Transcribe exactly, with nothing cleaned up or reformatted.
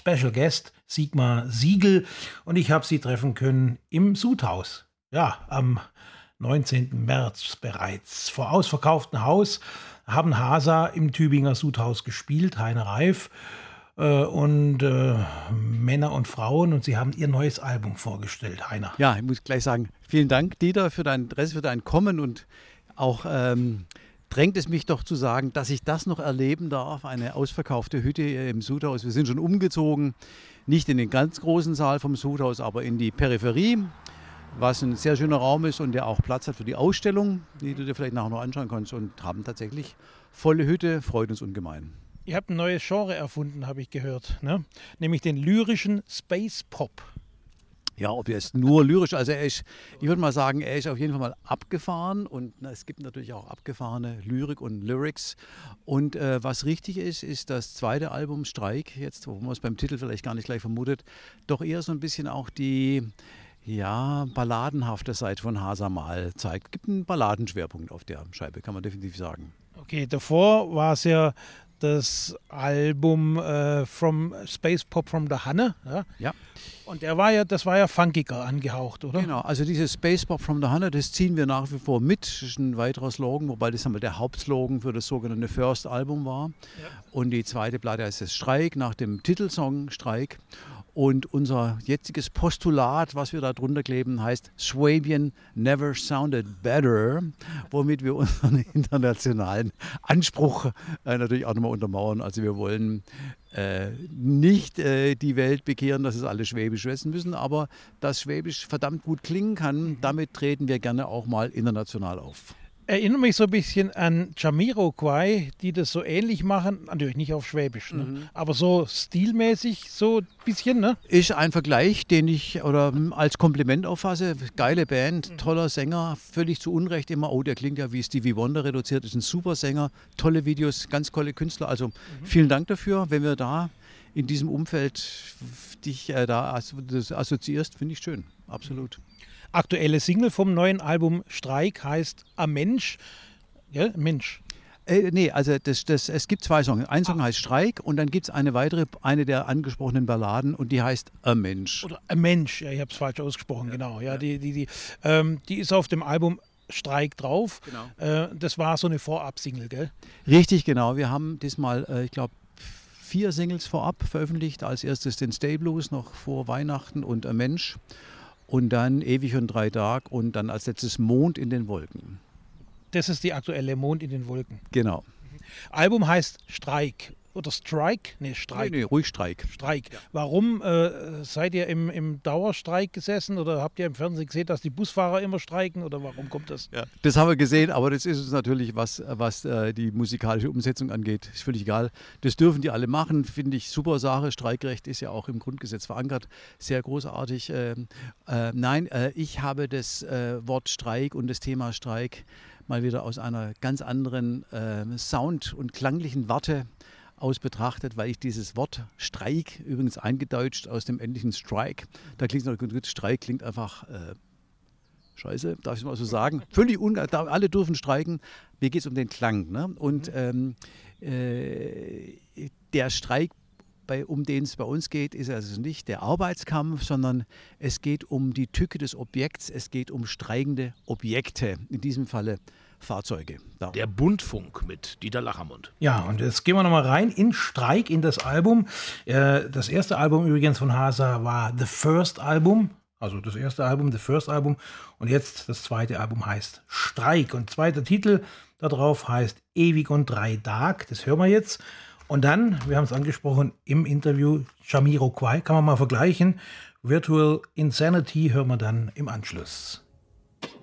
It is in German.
Special Guest Sigmar Siegel und ich habe sie treffen können im Sudhaus. Ja, am neunzehnten März bereits. Vor ausverkauftem Haus haben Hasa im Tübinger Sudhaus gespielt, Heiner Reif äh, und äh, Männer und Frauen, und sie haben ihr neues Album vorgestellt, Heiner. Ja, ich muss gleich sagen, vielen Dank, Dieter, für dein Interesse, für dein Kommen, und auch ähm, drängt es mich doch zu sagen, dass ich das noch erleben darf, eine ausverkaufte Hütte im Sudhaus. Wir sind schon umgezogen, nicht in den ganz großen Saal vom Sudhaus, aber in die Peripherie, was ein sehr schöner Raum ist und der auch Platz hat für die Ausstellung, die du dir vielleicht nachher noch anschauen kannst, und haben tatsächlich volle Hütte, freut uns ungemein. Ihr habt ein neues Genre erfunden, habe ich gehört, ne? Nämlich den lyrischen Space Pop. Ja, ob jetzt nur lyrisch, also er ist, ich würde mal sagen, er ist auf jeden Fall mal abgefahren, und na, es gibt natürlich auch abgefahrene Lyrik und Lyrics. Und äh, was richtig ist, ist das zweite Album Streik, jetzt, wo man es beim Titel vielleicht gar nicht gleich vermutet, doch eher so ein bisschen auch die, ja, balladenhafte Seite von Hasa mal zeigt. Es gibt einen Balladenschwerpunkt auf der Scheibe, kann man definitiv sagen. Okay, davor war es ja das Album äh, From Space Pop from the Hanne. Ja? Ja. Und der war ja, das war ja funkiger angehaucht, oder? Genau, also dieses Space Pop from the Hanne, das ziehen wir nach wie vor mit. Das ist ein weiterer Slogan, wobei das einmal der Hauptslogan für das sogenannte First Album war. Ja. Und die zweite Platte heißt es Streik, nach dem Titelsong Streik. Und unser jetziges Postulat, was wir da drunter kleben, heißt Swabian never sounded better, womit wir unseren internationalen Anspruch äh, natürlich auch nochmal untermauern. Also wir wollen äh, nicht äh, die Welt bekehren, dass es alle Schwäbisch wissen müssen, aber dass Schwäbisch verdammt gut klingen kann, damit treten wir gerne auch mal international auf. Erinnere mich so ein bisschen an Jamiroquai, die das so ähnlich machen, natürlich nicht auf Schwäbisch, ne? Mhm. Aber so stilmäßig so ein bisschen, ne? Ist ein Vergleich, den ich oder als Kompliment auffasse. Geile Band, toller Sänger, völlig zu Unrecht immer, oh, der klingt ja wie Stevie Wonder reduziert, ist ein super Sänger, tolle Videos, ganz tolle Künstler. Also mhm. vielen Dank dafür, wenn wir da in diesem Umfeld dich äh, da assoziierst, finde ich schön, absolut. Aktuelle Single vom neuen Album Streik heißt A Mensch. Ja, Mensch. Äh, nee, also das, das, es gibt zwei Songs. Ein Song ah. heißt Streik, und dann gibt es eine weitere, eine der angesprochenen Balladen, und die heißt A Mensch. Oder A Mensch, ja, ich habe es falsch ausgesprochen, ja, genau. Ja, ja. Die, die, die, ähm, die ist auf dem Album Streik drauf. Genau. Äh, das war so eine Vorab-Single, gell? Richtig, genau. Wir haben diesmal, äh, ich glaube, vier Singles vorab veröffentlicht. Als erstes den Stay Blues noch vor Weihnachten und A Mensch. Und dann Ewig und drei Tage, und dann als letztes Mond in den Wolken. Das ist die aktuelle Mond in den Wolken. Genau. Album heißt Streik. Oder Strike? Nee, Streik. Nee, nee, ruhig Streik. Streik. Ja. Warum äh, seid ihr im, im Dauerstreik gesessen, oder habt ihr im Fernsehen gesehen, dass die Busfahrer immer streiken, oder warum kommt das? Ja, das haben wir gesehen, aber das ist uns natürlich, was, was äh, die musikalische Umsetzung angeht, ist völlig egal. Das dürfen die alle machen, finde ich super Sache. Streikrecht ist ja auch im Grundgesetz verankert, sehr großartig. Äh, äh, nein, äh, ich habe das äh, Wort Streik und das Thema Streik mal wieder aus einer ganz anderen äh, Sound- und klanglichen Warte aus betrachtet, weil ich dieses Wort Streik, übrigens eingedeutscht aus dem endlichen Strike, da klingt es noch gut, Streik klingt einfach äh, scheiße, darf ich mal so sagen, völlig ungeil, alle dürfen streiken, mir geht es um den Klang, ne? Und ähm, äh, der Streik, bei, um den es bei uns geht, ist also nicht der Arbeitskampf, sondern es geht um die Tücke des Objekts, es geht um streikende Objekte, in diesem Falle Fahrzeuge. Darum. Der Buntfunk mit Dieter Lachermund. Ja, und jetzt gehen wir nochmal rein in Streik, in das Album. Äh, das erste Album übrigens von Hasa war The First Album, also das erste Album, The First Album. Und jetzt das zweite Album heißt Streik. Und zweiter Titel darauf heißt Ewig und drei Tag. Das hören wir jetzt. Und dann, wir haben es angesprochen im Interview, Jamiroquai, kann man mal vergleichen. Virtual Insanity hören wir dann im Anschluss.